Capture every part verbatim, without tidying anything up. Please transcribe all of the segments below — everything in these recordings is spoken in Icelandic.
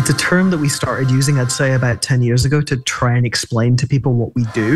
It's a term that we started using, I'd say, about ten years ago to try and explain to people what we do.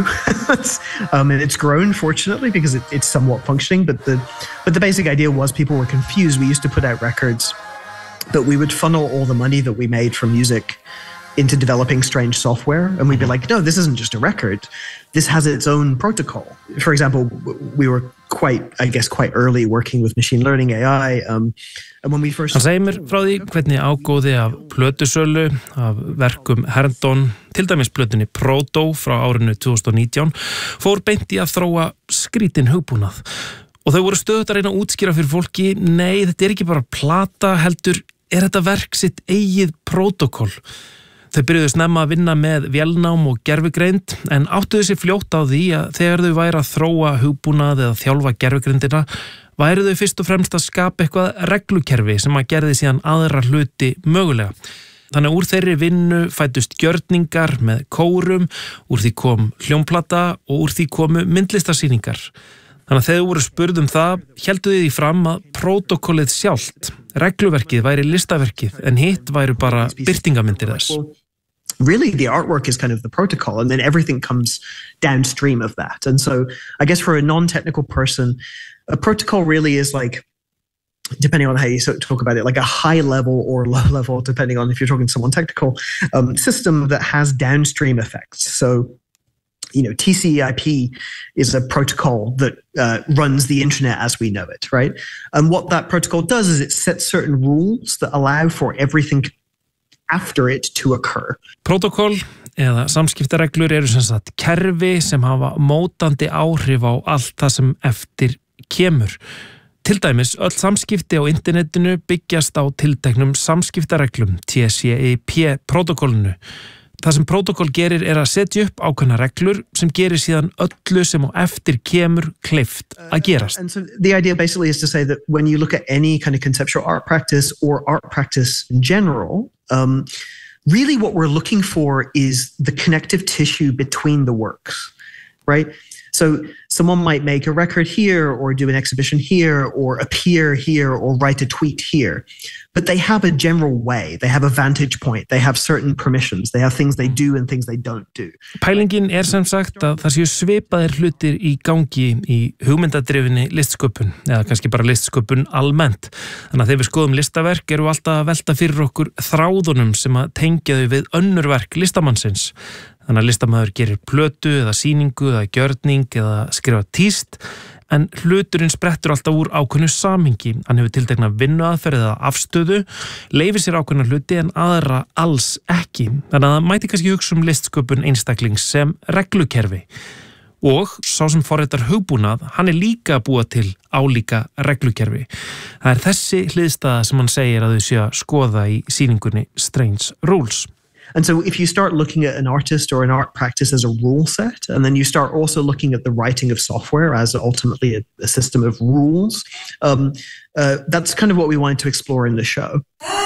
um, and it's grown, fortunately, because it, it's somewhat functioning. But the, but the basic idea was people were confused. We used to put out records, but we would funnel all the money that we made from music into developing strange software. And we'd be like, no, this isn't just a record. This has its own protocol. For example, we were quite, I guess, quite early working with machine learning, A I. Um, and when we first... Hann segir mér frá því hvernig ágóði af plötusölu, af verkum Herndon, til dæmis plötunni Proto frá árinu tvö þúsund og nítján, fór beint í að þróa skrítin hugbúnað. Og þau voru stöðugt að reyna að útskýra fyrir fólki, nei, þetta er ekki bara plata, heldur, er þetta verk sitt eigið protokól. Þau byrjuðu snemma að vinna með vélnám og gervigreind en áttuðu sér fljótt á því að þegar þau væri að þróa hugbúnað eða þjálfa gervigreindina væri þau fyrst og fremst að skapa eitthvað reglukerfi sem að gerði síðan aðra hluti mögulega. Þannig að úr þeirri vinnu fættust gjörningar með kórum, úr því kom hljómplata og úr því komu myndlistarsýningar. Þannig að þegar þau voru spurð um það, héldu því fram að prótókollið sjálft, regluverkið væri listaverkið en hitt væru bara birtingamyndir þess. Really, the artwork is kind of the protocol, and then everything comes downstream of that. And so I guess for a non-technical person, a protocol really is like, depending on how you talk about it, like a high level or low level, depending on if you're talking to someone technical, um, system that has downstream effects. So, you know, T C I P is a protocol that uh, runs the internet as we know it, right? And what that protocol does is it sets certain rules that allow for everything after it to occur. Protokol eða samskiptareglur eru sem sagt kerfi sem hafa mótandi áhrif á allt það sem eftir kemur. Til dæmis, öll samskipti á internetinu byggjast á tilteknum samskiptareglum, T C I P-protokólinu. Það sem protokól gerir er að setja upp ákveðnar reglur sem gerir síðan öllu sem á eftir kemur kleift að gerast. And so the idea basically is to say that when you look at any kind of conceptual art practice or art practice in general, um, really what we're looking for is the connective tissue between the works, right? So someone might make a record here or do an exhibition here or appear here or write a tweet here. But they have a general way. They have a vantage point. They have certain permissions. They have things they do and things they don't do. Pælingin er sem sagt að það séu svipaðir hlutir í gangi í hugmyndadrifinni listsköpun eða kannski bara listsköpun almennt. Þannig að þegar við skoðum listaverk eru alltaf að velta fyrir okkur þráðunum sem að tengja þau við önnur verk listamannsins. Þannig að listamaður gerir plötu eða sýningu eða gjörning eða skrifa tíst en hluturinn sprettur alltaf úr ákveðnu samhengi. Hann hefur tiltekna vinnuaðferð eða afstöðu, leyfir sér ákveðna hluti en aðra alls ekki. Þannig að það mæti kannski hugsa um listsköpun einstaklings sem reglukerfi. Og sá sem forritar hugbúnað, hann er líka að búa til álíka reglukerfi. Það er þessi hliðstæða sem hann segir að þau séu að skoða í sýningunni Strange Rules. And so if you start looking at an artist or an art practice as a rule set, and then you start also looking at the writing of software as ultimately a, a system of rules, um, uh, that's kind of what we wanted to explore in the show.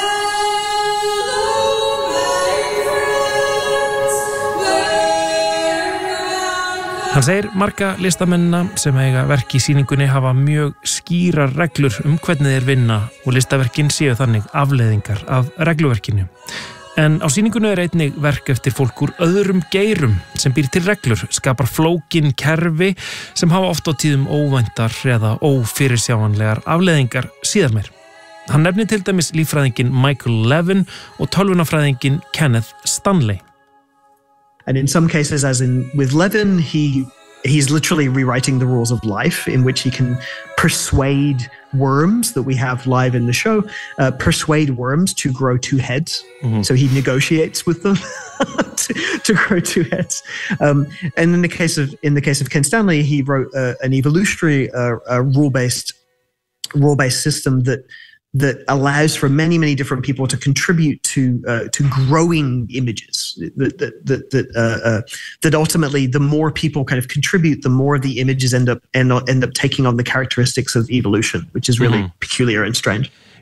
Hann segir marga listamennina sem eiga verk í sýningunni hafa mjög skýrar reglur um hvernig þeir vinna og listaverkin séu þannig afleiðingar af regluverkinu. En á sýningunni er einnig verk eftir fólk úr öðrum geirum sem býr til reglur, skapar flókin kerfi sem hafa oft á tíðum óvæntar eða ófyrirsjáanlegar afleiðingar síðar meir. Hann nefnir til dæmis líffræðinginn Michael Levin og tölvunarfræðinginn Kenneth Stanley. And in some cases, as in with Levin, he he's literally rewriting the rules of life in which he can persuade worms that we have live in the show, uh, persuade worms to grow two heads. Mm-hmm. So he negotiates with them to, to grow two heads. Um, and in the case of in the case of Ken Stanley, he wrote uh, an evolutionary uh, uh, rule-based rule-based system that that allows for many, many different people to contribute to uh, to growing images. That that that that, uh, uh, that ultimately, the more people kind of contribute, the more the images end up end, end up taking on the characteristics of evolution, which is really mm. peculiar and strange.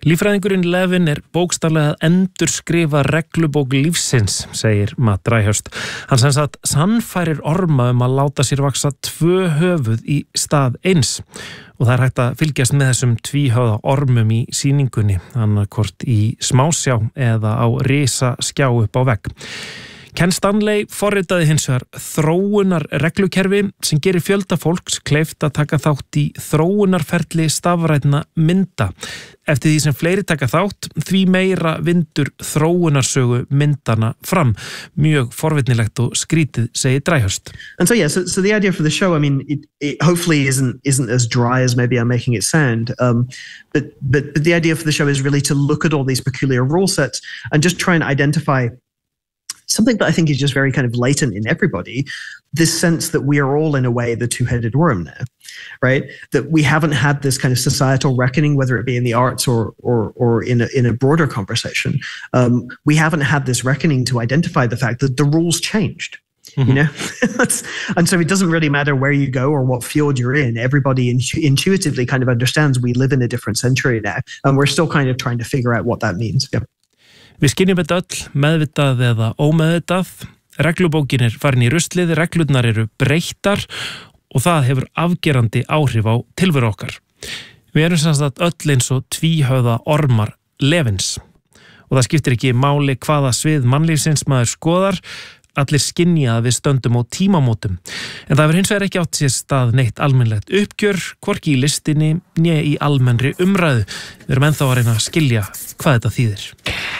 Líffræðingurinn Levin er bókstaflega að endurskrifa reglubók lífsins, segir Matt Dryhurst. Hann sem sagt sannfærir orma um að láta sér vaksa tvö höfuð í stað eins. Og það er hægt að fylgjast með þessum tvíhöfða ormum í sýningunni, annarkvort í smásjá eða á risaskjá upp á vegg. Ken Stanley forritaði hins vegar þróunar reglukerfi sem gerir fjölda fólks kleift að taka þátt í þróunarferli stafrænna mynda. Eftir því sem fleiri taka þátt, því meira vindur þróunarsögu myndana fram. Mjög forvitnilegt og skrítið, segir Dryhurst. And so yeah, so, so the idea for the show, I mean, it, it hopefully isn't isn't as dry as maybe I'm making it sound. Um, but but but the idea for the show is really to look at all these peculiar rule sets and just try and identify something that I think is just very kind of latent in everybody, this sense that we are all in a way the two-headed worm now, right? That we haven't had this kind of societal reckoning, whether it be in the arts or or or in a, in a broader conversation. Um, we haven't had this reckoning to identify the fact that the rules changed. Mm-hmm. You know, and so it doesn't really matter where you go or what field you're in. Everybody intu- intuitively kind of understands we live in a different century now, and we're still kind of trying to figure out what that means. Yeah. Við skynjum þetta öll, meðvitað eða ómeðvitað. Reglubókin er farin í ruslið, reglurnar eru breyttar og það hefur afgerandi áhrif á tilveru okkar. Við erum sem sagt öll eins og tvíhöfða ormar Levins. Og það skiptir ekki máli hvaða svið mannlífsins maður skoðar, allir skynja að við stöndum á tímamótum. En það hefur hins vegar ekki átt sér stað neitt almennlegt uppgjör, hvorki í listinni, né í almennri umræðu. Við erum ennþá að reyna að skilja hvað þetta þýðir.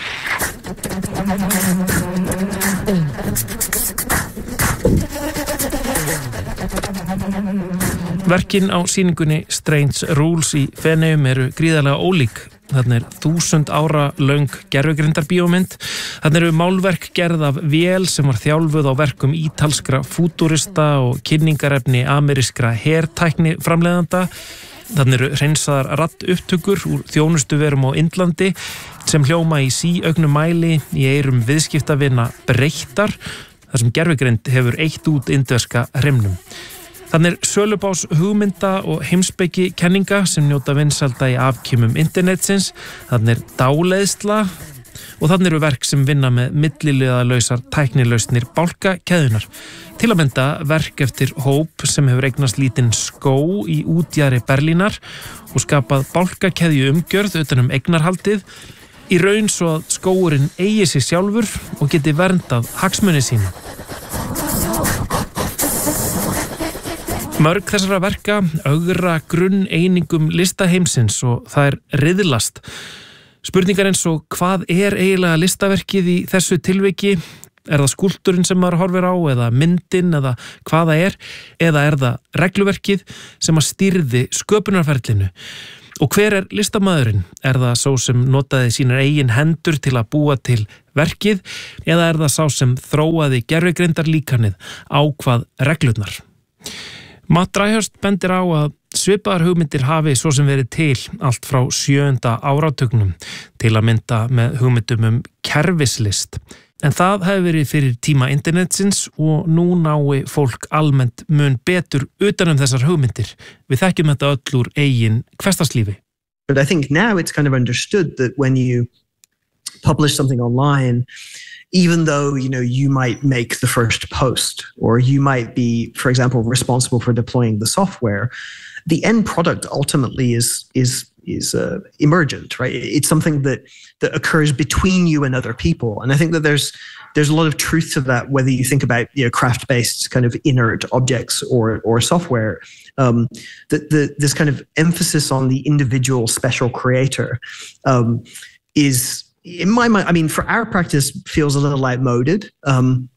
Verkin á sýningunni Strange Rules í Feneyjum eru gríðarlega ólík. Þarna er þúsund ára löng gervigreindarbíómynd. Þarna eru málverk gerð af vél sem var þjálfuð á verkum ítalskra fútúrista og kynningarefni amerískra hertækni framleiðanda. Þarna eru hreinsaðar raddupptökur úr þjónustuverum á Indlandi sem hljóma í síauknum mæli í eyrum viðskiptavina breyttar, þar sem gervigreind hefur eytt út indverska hreimnum. Þannig er sölubás hugmynda og heimspeki kenninga sem njóta vinsælda í afkimum internetsins, þannig er dáleiðsla og þannig eru verk sem vinna með milliliðalausar tæknilausnir bálkakeðjunar. Til að mynda verk eftir hóp sem hefur eignast lítinn skó í útjaðri Berlínar og skapað bálkakeðju umgjörð utan um eignarhaldið, í raun svo að skóurinn eigi sig sjálfur og geti verndað hagsmuni sína. Mörg þessara verka ögra grunn einingum listaheimsins og það er riðlast. Spurningar eins og hvað er eiginlega listaverkið í þessu tilviki? Er það skúlptúrinn sem maður horfir á eða myndin eða hvað það er? Eða er það regluverkið sem að stýrði sköpunarferlinu? Og hver er listamaðurinn? Er það sá sem notaði sínar eigin hendur til að búa til verkið? Eða er það sá sem þróaði gervigreindarlíkanið ákvað reglurnar? Matt Dryhurst bendir á að svipaðar hugmyndir hafi svo sem verið til allt frá sjöunda áratugnum, til að mynda með hugmyndum um kerfislist. En það hefur verið fyrir tíma internetsins og nú nái fólk almennt mun betur utan um þessar hugmyndir. Við þekkjum þetta öll úr eigin hversdagslífi. But I think now it's kind of understood that when you publish something online, even though, you know, you might make the first post or you might be, for example, responsible for deploying the software, the end product ultimately is is is uh, emergent, right? It's something that that occurs between you and other people, and I think that there's there's a lot of truth to that. Whether you think about, you know, craft-based kind of inert objects or or software, um, that the this kind of emphasis on the individual special creator um, is, in my mind, I mean, for our practice, feels a little outmoded, um,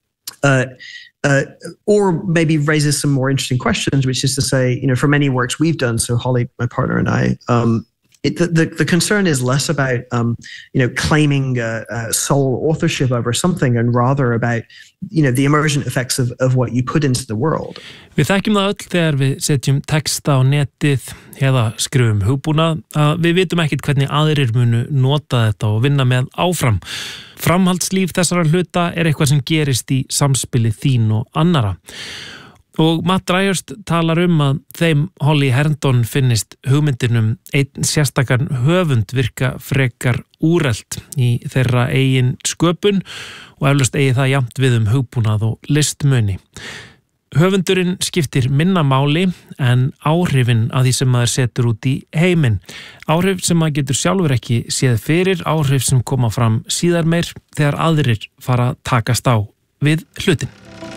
uh, uh, or maybe raises some more interesting questions, which is to say, you know, for many works we've done, so Holly, my partner, and I, um, it, the, the the concern is less about, um, you know, claiming uh, uh, sole authorship over something, and rather about, you know, the emergent effects of of what you put into the world. Við þekkjum það öll þegar við setjum texta á netið eða skrifum hugbúnað að við vitum ekkert hvernig aðrir munu nota þetta og vinna með áfram. Framhaldslíf þessara hluta er eitthvað sem gerist í samspili þín og annara. Og Matt Dryhurst talar um að þeim Holly Herndon finnist hugmyndinum einn sérstakarn höfund virka frekar úrelt í þeirra eigin sköpun og eflaust eigi það jafnt við um hugbúnað og listmuni. Höfundurinn skiptir minna máli en áhrifin að því sem maður setur út í heiminn. Áhrif sem maður getur sjálfur ekki séð fyrir, áhrif sem koma fram síðar meir þegar aðrir fara að takast á við hlutin.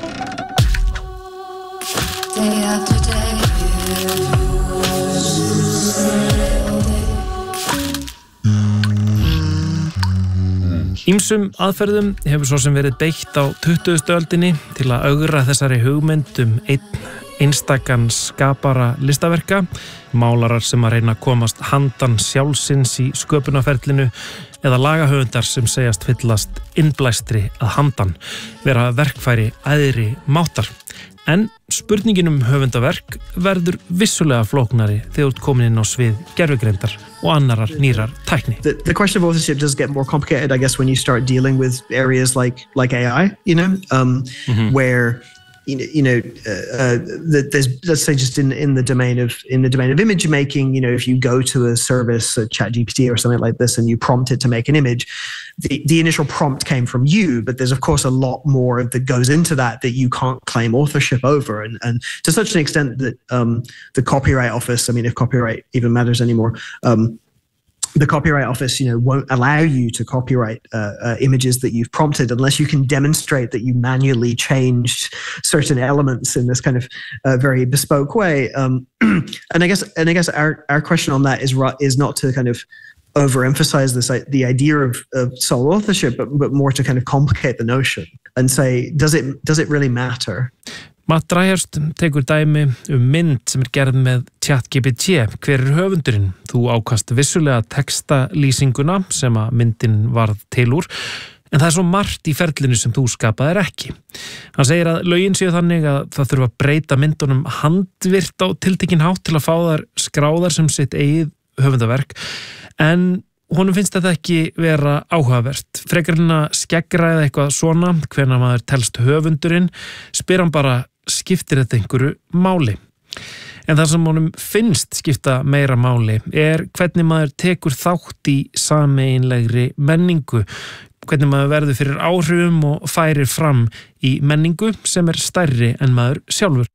Day after day. Ýmsum aðferðum hefur svo sem verið beitt á tuttugustu öldinni til að ögra þessari hugmynd um einn einstakan skapara listaverka, málarar sem að reyna að komast handan sjálfsins í sköpunarferlinu eða lagahöfundar sem segjast fyllast innblæstri að handan, vera verkfæri æðri máttar. En spurningin um höfundaverk verður vissulega flóknari þegar út komin inn á svið gervigreindar og annarar nýrar tækni. The, the question of authorship does get more complicated, I guess, when you start dealing with areas like like A I, you know, um, mm-hmm. where you know, you know uh, uh, there's, let's say, just in in the domain of in the domain of image making, you know, if you go to a service, a ChatGPT or something like this, and you prompt it to make an image, the the initial prompt came from you, but there's of course a lot more that goes into that that you can't claim authorship over, and and to such an extent that um, the Copyright Office, I mean, if copyright even matters anymore. Um, The Copyright Office, you know, won't allow you to copyright uh, uh, images that you've prompted unless you can demonstrate that you manually changed certain elements in this kind of uh, very bespoke way. Um, and I guess, and I guess our our question on that is is not to kind of overemphasize this the idea of, of sole authorship, but but more to kind of complicate the notion and say, does it does it really matter? Matt Dryhurst tekur dæmi um mynd sem er gerð með ChatGPT. Hver er höfundurinn? Þú ákast vissulega textalýsinguna sem að myndin varð til úr, en það er svo margt í ferlinu sem þú skapaðir ekki. Hann segir að lögin séu þannig að það þurfa að breyta myndunum handvirt á tiltekinn hátt til að fá þar skráðar sem sitt eigið höfundaverk, en honum finnst þetta ekki vera áhugavert. Frekar en að skeggræða eitthvað svona, hvenær maður telst höfundurinn, spyr hann bara, skiptir þetta einhverju máli? En það sem honum finnst skipta meira máli er hvernig maður tekur þátt í sameiginlegri menningu, hvernig maður verður fyrir áhrifum og færir fram í menningu sem er stærri en maður sjálfur.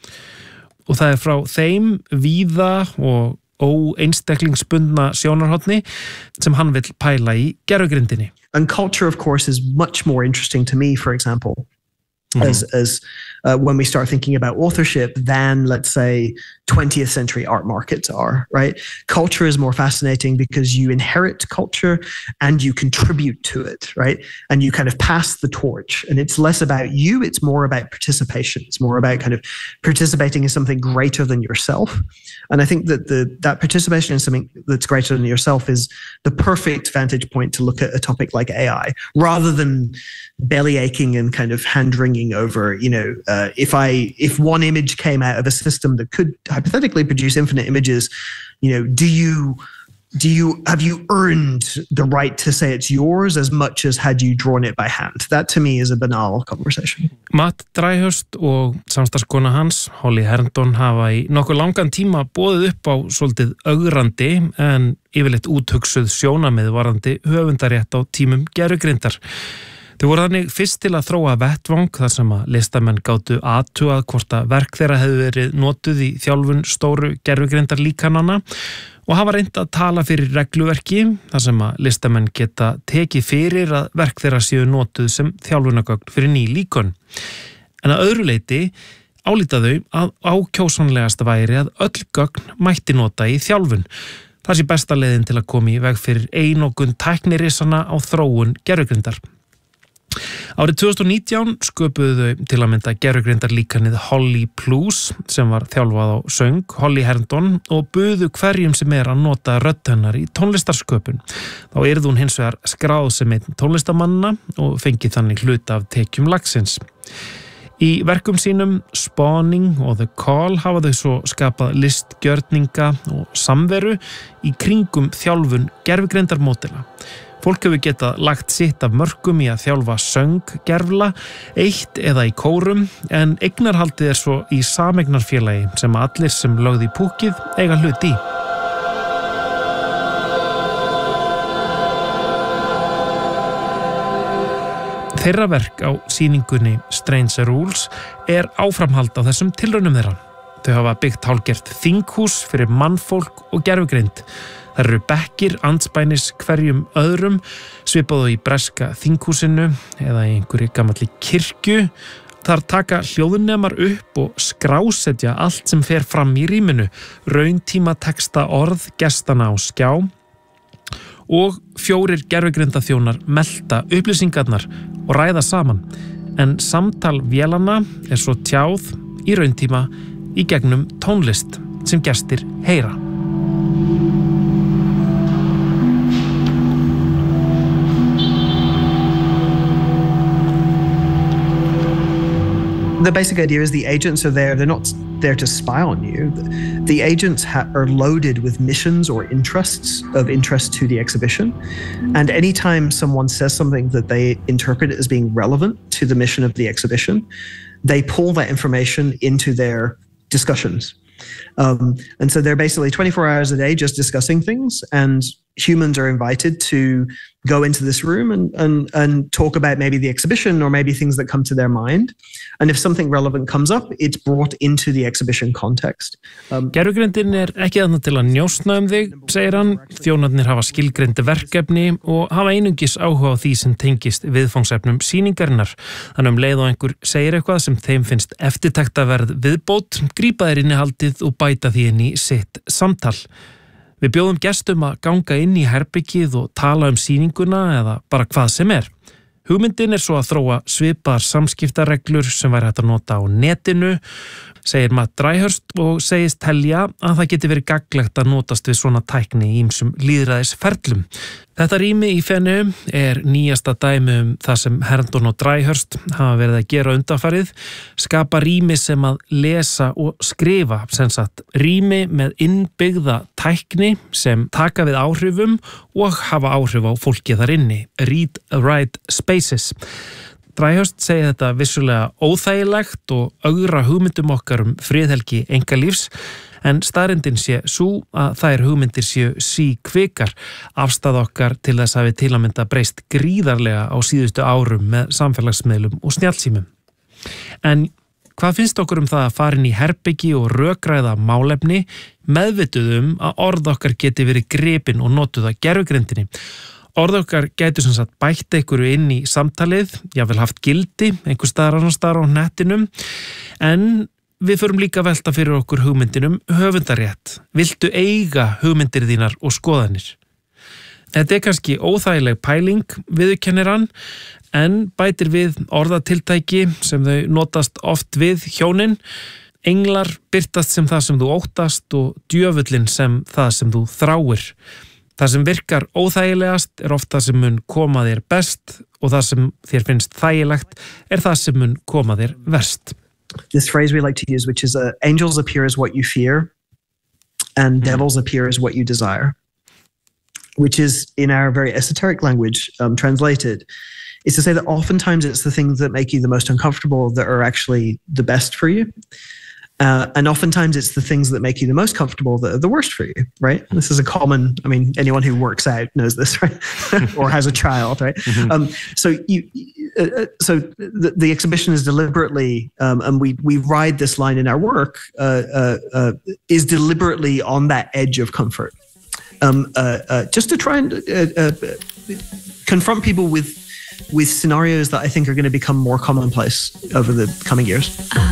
Og það er frá þeim víða og óeinstaklingsbundna sjónarhorni sem hann vill pæla í gervigrindinni. And culture, of course, is much more interesting to me, for example, mm-hmm. as as uh, when we start thinking about authorship than, let's say, twentieth century art markets are, right? Culture is more fascinating because you inherit culture and you contribute to it, right? And you kind of pass the torch, and it's less about you, it's more about participation. It's more about kind of participating in something greater than yourself. And I think that the that participation in something that's greater than yourself is the perfect vantage point to look at a topic like A I, rather than belly aching and kind of hand wringing over, you know, uh, if I if one image came out of a system that could hypothetically produce infinite images, you know, do you do you have you earned the right to say it's yours as much as had you drawn it by hand? That to me is a banal conversation. Matt Dryhurst og samstarfskona hans, Holly Herndon, hafa í nokkuð langan tíma boðið upp á svolítið ögrandi en yfirleitt úthugsuð sjónamið varðandi höfundarétt á tímum gervigrindar. Þau voru þannig fyrst til að þróa vettvang þar sem að listamenn gátu athugað hvort að verk þeirra hefðu verið notuð í þjálfun stóru gervigrindar líkanana og hafa reynt að tala fyrir regluverki þar sem að listamenn geta tekið fyrir að verk þeirra séu notuð sem þjálfunagögn fyrir ný líkön. En að öðru leyti álíta þau að ákjósanlegast væri að öll gögn mætti nota í þjálfun. Það sé besta leiðin til að koma í veg fyrir einokun tæknirisana á þróun gervigrindar. Árið tvö þúsund og nítján sköpuðu þau til að mynda gervigrindarlíkanið Holly Plus sem var þjálfað á söng Holly Herndon og buðu hverjum sem er að nota rödd hennar í tónlistarsköpun. Þá yrði hún hins vegar skráð sem einn tónlistamanna og fengið þannig hluta af tekjum lagsins. Í verkum sínum Spawning og The Call hafa þau svo skapað listgjörninga og samveru í kringum þjálfun gervigrindarmódela. Fólk hefur getað lagt sitt af mörkum í að þjálfa sönggervla, eitt eða í kórum, en eignarhaldið er svo í sameignarfélagi sem allir sem lögðu í púkið eiga hlut í. Þeirra verk á sýningunni Strange Rules er áframhald á þessum tilraunum þeirra. Þau hafa byggt hálfgert þinghús fyrir mannfólk og gervigreind. Það eru bekkir andspænis hverjum öðrum, svipað og í breska þinghúsinu eða í einhverju gamalli kirkju. Þar taka hljóðnemar upp og skrásetja allt sem fer fram í rýminu, rauntíma texta orð gestana á skjá og fjórir gervigreindaþjónar melta upplýsingarnar og ræða saman. En samtal vélanna er svo tjáð í rauntíma í gegnum tónlist sem gestir heyra. The basic idea is the agents are there. They're not there to spy on you. The agents ha- are loaded with missions or interests of interest to the exhibition. And anytime someone says something that they interpret as being relevant to the mission of the exhibition, they pull that information into their discussions. Um, and so they're basically twenty-four hours a day just discussing things, and humans are invited to go into this room and, and, and talk about maybe the exhibition or maybe things that come to their mind. And if something relevant comes up, it's brought into the exhibition context. Um, Gervigreindin er ekki þarna til að njósna um þig, segir hann. Þjónarnir hafa skilgreindi verkefni og hafa einungis áhuga á því sem tengist viðfangsefnum sýningarinnar. Þannig um leið og einhver segir eitthvað sem þeim finnst eftirtektarverð viðbót, grípa þeir innihaldið og bæta því inn í sitt samtal. Við bjóðum gestum að ganga inn í herbergið og tala um sýninguna eða bara hvað sem er. Hugmyndin er svo að þróa svipaðar samskiptareglur sem væri hægt að nota á netinu, segir Matt Dryhurst og segist telja að það geti verið gagnlegt að notast við svona tækni í ýmsum lýðræðisferlum. Þetta rými í Feneyjum er nýjasta dæmi um það sem Herndon og Dryhurst hafa verið að gera undanfarið, skapa rými sem að lesa og skrifa, sem sagt rými með innbyggða tækni sem taka við áhrifum og hafa áhrif á fólki þar inni, read, write spaces. Dryhurst segir þetta vissulega óþægilegt og ögra hugmyndum okkar um friðhelgi einkalífs, en staðreyndin sé sú að þær hugmyndir séu síkvikar. Afstaða okkar til þess hafi til að mynda breyst gríðarlega á síðustu árum með samfélagsmiðlum og snjallsímum. En hvað finnst okkur um það að fara inn í herbergi og rökræða málefni, meðvituðum að orð okkar geti verið gripin og notuð að gervigreindinni? Orð okkar gætu sem sagt bætt einhverju inn í samtalið, jável haft gildi, einhver staðar annars staðar á nettinum, en við förum líka að velta fyrir okkur hugmyndinum höfundarétt. Viltu eiga hugmyndir þínar og skoðanir? Þetta er kannski óþægileg pæling, viðurkennir hann, en bætir við orðatiltæki sem þau notast oft við hjónin. Englar birtast sem það sem þú óttast og djöfullin sem það sem þú þráir. Það sem virkar óþægilegast er oft það sem mun koma þér best og það sem þér finnst þægilegt er það sem mun koma þér verst. This phrase we like to use, which is uh, angels appear as what you fear and devils appear as what you desire, which is in our very esoteric language um, translated, is to say that oftentimes it's the things that make you the most uncomfortable that are actually the best for you. Uh, and oftentimes it's the things that make you the most comfortable that are the worst for you, right? This is a common, I mean, anyone who works out knows this, right? Or has a child, right? Mm-hmm. Um, so you, uh, so the, the exhibition is deliberately, um, and we we ride this line in our work, uh, uh, uh, is deliberately on that edge of comfort, um, uh, uh, just to try and uh, uh, confront people with with scenarios that I think are going to become more commonplace over the coming years.